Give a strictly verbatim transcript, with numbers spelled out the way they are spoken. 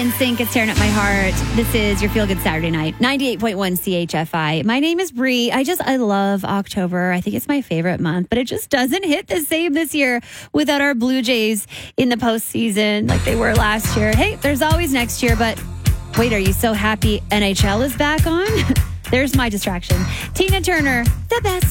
N Sync is tearing up my heart. This is your Feel Good Saturday Night, ninety-eight point one C H F I. My name is Bree. I just, I love October. I think it's my favorite month, but it just doesn't hit the same this year without our Blue Jays in the postseason like they were last year. Hey, there's always next year, but wait, are you so happy N H L is back on? There's my distraction. Tina Turner, the best.